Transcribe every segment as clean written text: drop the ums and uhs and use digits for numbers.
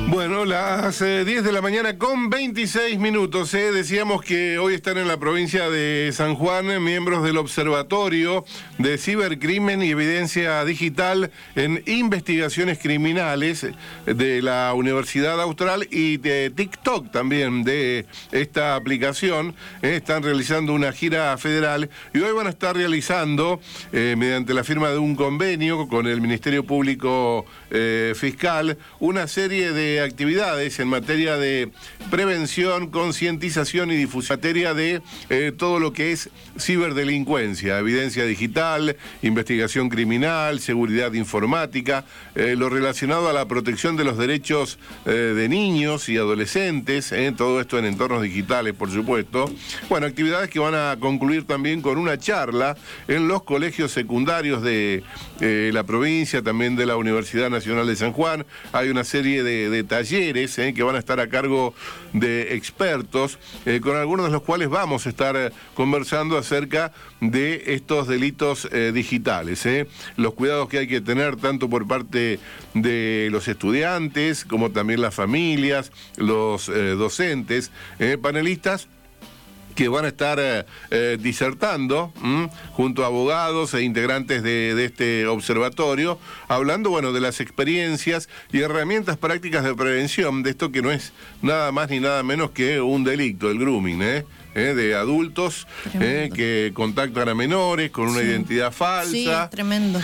Bueno, las 10 de la mañana con 26 minutos. Decíamos que hoy están en la provincia de San Juan miembros del Observatorio de Cibercrimen y Evidencia Digital en Investigaciones Criminales de la Universidad Austral y de TikTok también, de esta aplicación. Están realizando una gira federal y hoy van a estar realizando, mediante la firma de un convenio con el Ministerio Público Fiscal, una serie de actividades en materia de prevención, concientización y difusión, en materia de todo lo que es ciberdelincuencia, evidencia digital, investigación criminal, seguridad informática, lo relacionado a la protección de los derechos de niños y adolescentes, todo esto en entornos digitales, por supuesto. Bueno, actividades que van a concluir también con una charla en los colegios secundarios de la provincia, también de la Universidad Nacional de San Juan. Hay una serie de talleres que van a estar a cargo de expertos, con algunos de los cuales vamos a estar conversando acerca de estos delitos digitales. Los cuidados que hay que tener tanto por parte de los estudiantes como también las familias, los docentes, panelistas que van a estar disertando junto a abogados e integrantes de este observatorio, hablando, bueno, de las experiencias y herramientas prácticas de prevención de esto que no es nada más ni nada menos que un delito, el grooming, de adultos que contactan a menores con una identidad falsa. Sí, es tremendo.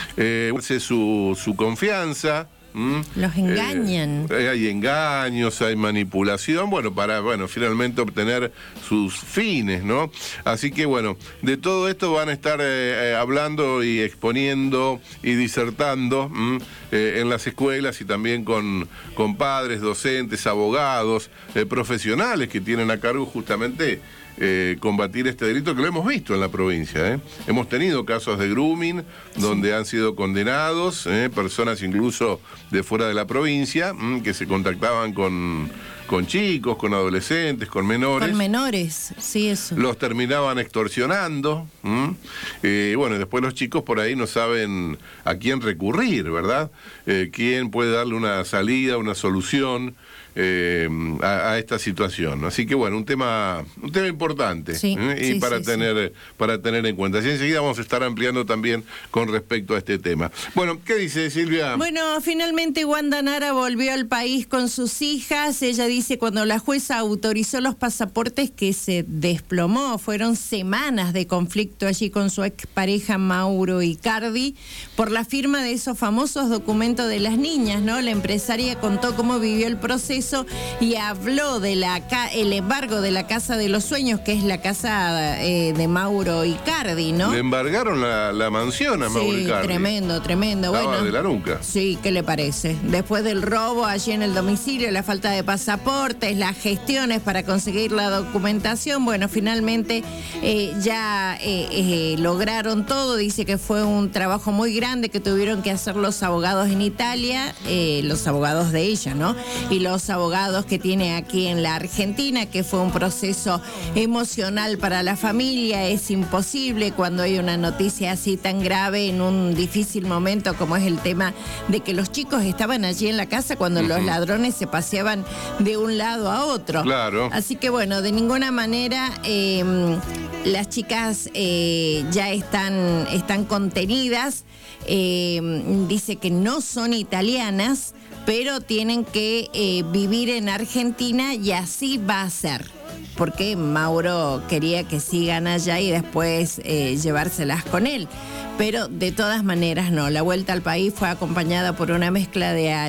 Su confianza. Los engañan. Hay engaños, hay manipulación, para finalmente obtener sus fines, ¿no? Así que de todo esto van a estar hablando y exponiendo y disertando en las escuelas y también con padres, docentes, abogados, profesionales que tienen a cargo justamente combatir este delito, que lo hemos visto en la provincia. Hemos tenido casos de grooming donde han sido condenados personas incluso de fuera de la provincia que se contactaban con chicos, con adolescentes, con menores. Con menores, sí, eso. Los terminaban extorsionando. Después los chicos por ahí no saben a quién recurrir, ¿verdad? ¿Quién puede darle una salida, una solución a esta situación? Así que un tema importante, y para tener en cuenta. Así enseguida vamos a estar ampliando también con respecto a este tema. Bueno, ¿qué dice Silvia? Bueno, finalmente Wanda Nara volvió al país con sus hijas. Ella dice cuando la jueza autorizó los pasaportes que se desplomó. Fueron semanas de conflicto allí con su expareja Mauro Icardi por la firma de esos famosos documentos de las niñas, ¿no? La empresaria contó cómo vivió el proceso y habló de el embargo de la Casa de los Sueños, que es la casa de Mauro Icardi, ¿no? Le embargaron la mansión a Mauro Icardi. Tremendo. Estaba de la nuca. Sí, ¿qué le parece? Después del robo allí en el domicilio, la falta de pasaportes, las gestiones para conseguir la documentación, finalmente ya lograron todo. Dice que fue un trabajo muy grande que tuvieron que hacer los abogados en Italia, los abogados de ella, ¿no? Y los abogados que tiene aquí en la Argentina, que fue un proceso emocional para la familia. Es imposible cuando hay una noticia así tan grave en un difícil momento como es el tema de que los chicos estaban allí en la casa cuando los ladrones se paseaban de un lado a otro. Claro. Así que de ninguna manera las chicas ya están contenidas. Dice que no son italianas, pero tienen que vivir en Argentina y así va a ser. Porque Mauro quería que sigan allá y después llevárselas con él. Pero de todas maneras no. La vuelta al país fue acompañada por una mezcla de